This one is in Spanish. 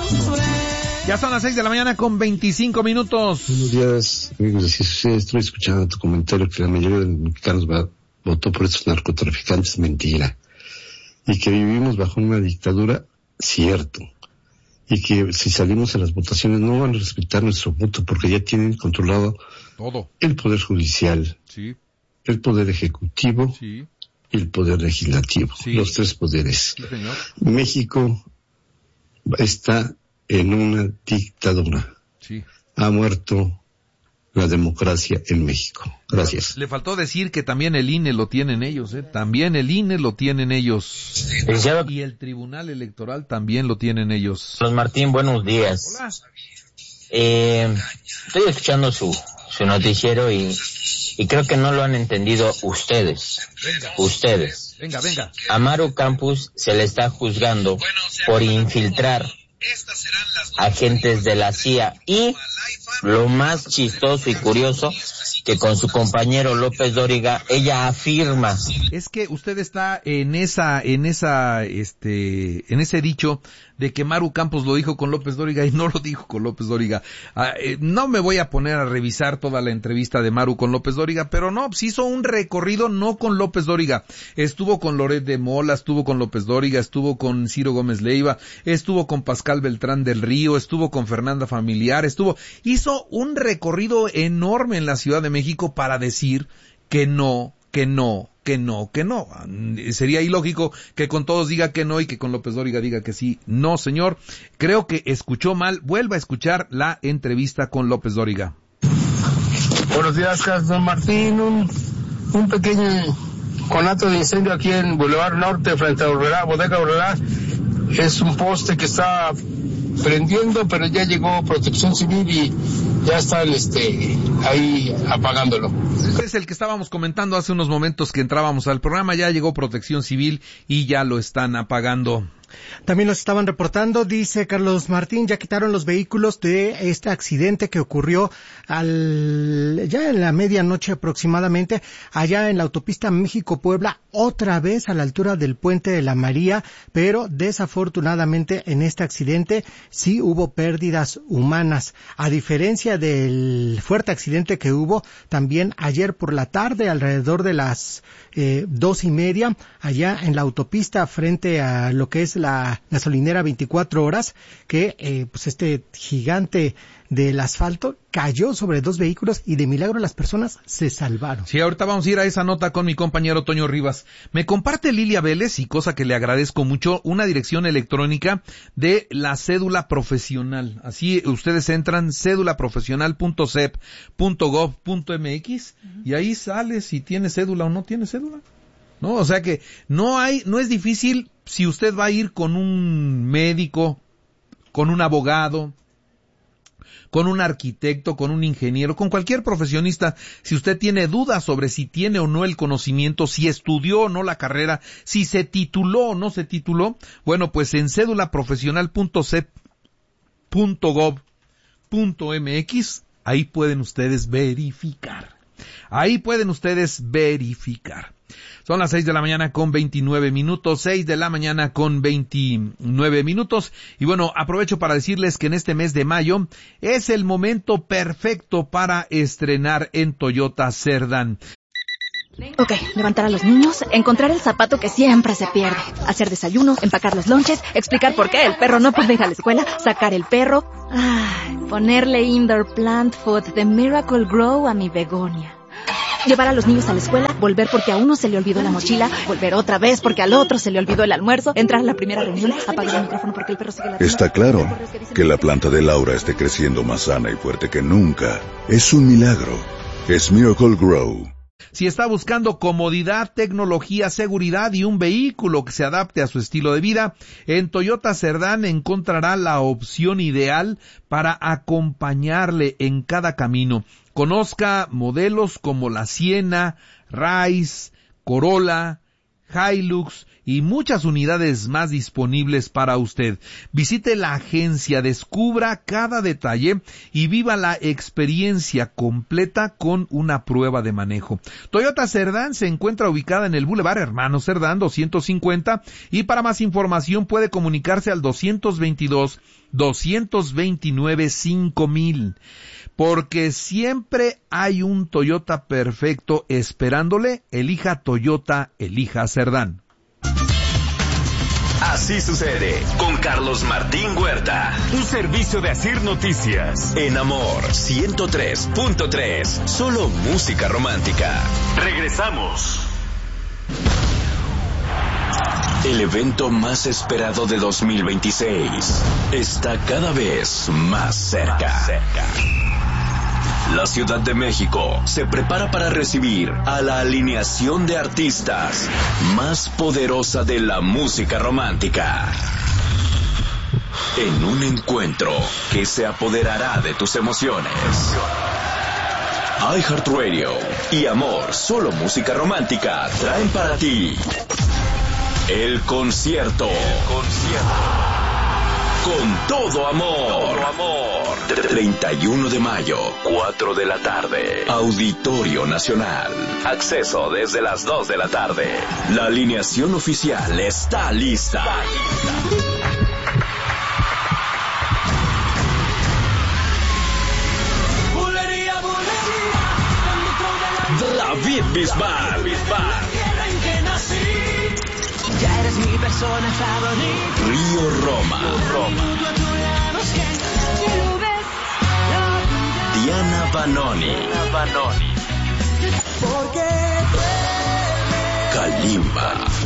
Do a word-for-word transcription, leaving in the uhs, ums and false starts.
Ya son las seis de la mañana con veinticinco minutos. Buenos días, amigos. Sí, estoy escuchando tu comentario que la mayoría de los mexicanos va, votó por estos narcotraficantes. Mentira. Y que vivimos bajo una dictadura, cierto. Y que si salimos a las votaciones no van a respetar nuestro voto porque ya tienen controlado todo. El poder judicial, sí. El poder ejecutivo, sí. y el poder legislativo. Sí. Los tres poderes. Sí, señor. México está en una dictadura. Sí. Ha muerto la democracia en México. Gracias. Le faltó decir que también el I N E lo tienen ellos, ¿eh? También el I N E lo tienen ellos. Y el Tribunal Electoral también lo tienen ellos. Carlos Martín, buenos días. Hola. Eh, estoy escuchando su, su noticiero y, y creo que no lo han entendido ustedes. Venga. Ustedes. Venga, venga. A Maru Campos se le está juzgando por infiltrar agentes de la C I A y lo más chistoso y curioso que con su compañero López Dóriga ella afirma. Es que usted está en esa, en esa, este, en ese dicho de que Maru Campos lo dijo con López Dóriga y no lo dijo con López Dóriga. Ah, eh, no me voy a poner a revisar toda la entrevista de Maru con López Dóriga, pero no, pues hizo un recorrido no con López Dóriga. Estuvo con Loret de Mola, estuvo con López Dóriga, estuvo con Ciro Gómez Leiva, estuvo con Pascal Beltrán del Río, estuvo con Fernanda Familiar, estuvo, hizo un recorrido enorme en la Ciudad de México para decir que no, que no, que no, que no. Sería ilógico que con todos diga que no y que con López Dóriga diga que sí. No, señor. Creo que escuchó mal. Vuelva a escuchar la entrevista con López Dóriga. Buenos días, Carlos Martín. Un, un pequeño conato de incendio aquí en Boulevard Norte frente a Urrera, Bodega Urrera. Es un poste que está prendiendo, pero ya llegó Protección Civil y ya están este, ahí apagándolo. Es el que estábamos comentando hace unos momentos que entrábamos al programa. Ya llegó Protección Civil y ya lo están apagando. También nos estaban reportando, dice Carlos Martín, ya quitaron los vehículos de este accidente que ocurrió al ya en la medianoche aproximadamente, allá en la autopista México-Puebla, otra vez a la altura del Puente de la María, pero desafortunadamente en este accidente sí hubo pérdidas humanas. A diferencia del fuerte accidente que hubo también ayer por la tarde, alrededor de las eh, dos y media, allá en la autopista frente a lo que es la gasolinera veinticuatro horas, que eh, pues este gigante del asfalto cayó sobre dos vehículos y de milagro las personas se salvaron. Sí, ahorita vamos a ir a esa nota con mi compañero Toño Rivas. Me comparte Lilia Vélez, y cosa que le agradezco mucho, una dirección electrónica de la cédula profesional. Así ustedes entran cédula profesional punto cep punto gov punto mx uh-huh. y ahí sale si tiene cédula o no tiene cédula. No, o sea que no hay, no es difícil si usted va a ir con un médico, con un abogado, con un arquitecto, con un ingeniero, con cualquier profesionista. Si usted tiene dudas sobre si tiene o no el conocimiento, si estudió o no la carrera, si se tituló o no se tituló, bueno, pues en cédula profesional punto cep punto gov punto mx, ahí pueden ustedes verificar. Ahí pueden ustedes verificar. Son las seis de la mañana con veintinueve minutos, seis de la mañana con veintinueve minutos. Y bueno, aprovecho para decirles que en este mes de mayo es el momento perfecto para estrenar en Toyota Cerdán. Ok, levantar a los niños, encontrar el zapato que siempre se pierde, hacer desayuno, empacar los lonches, explicar por qué el perro no puede ir a la escuela, sacar el perro, ay, ponerle indoor plant food de Miracle Grow a mi begonia. Llevar a los niños a la escuela, volver porque a uno se le olvidó la mochila, volver otra vez porque al otro se le olvidó el almuerzo, entrar a la primera reunión, apagar el micrófono porque el perro sigue ladrando. Está claro que la planta de Laura esté creciendo más sana y fuerte que nunca. Es un milagro. Es Miracle Grow. Si está buscando comodidad, tecnología, seguridad y un vehículo que se adapte a su estilo de vida, en Toyota Cerdán encontrará la opción ideal para acompañarle en cada camino. Conozca modelos como la Siena, Rise, Corolla, Hilux y muchas unidades más disponibles para usted. Visite la agencia, descubra cada detalle y viva la experiencia completa con una prueba de manejo. Toyota Cerdán se encuentra ubicada en el Boulevard Hermano Cerdán doscientos cincuenta y para más información puede comunicarse al doscientos veintidós, doscientos veintinueve, cinco mil. Porque siempre hay un Toyota perfecto esperándole. Elija Toyota, elija Cerdán. Así sucede con Carlos Martín Huerta. Un servicio de Asir Noticias. En Amor ciento tres punto tres. Solo música romántica. Regresamos. El evento más esperado de dos mil veintiséis está cada vez más cerca. Más cerca. La Ciudad de México se prepara para recibir a la alineación de artistas más poderosa de la música romántica. En un encuentro que se apoderará de tus emociones. iHeartRadio y Amor, solo música romántica, traen para ti el concierto. El concierto. Con todo amor. Todo amor. treinta y uno de mayo, cuatro de la tarde. Auditorio Nacional. Acceso desde las dos de la tarde. La alineación oficial está lista. David Bisbal. Ya eres mi persona favorita. Río Roma. Roma. Diana Vanoni. Vanoni. Kalimba.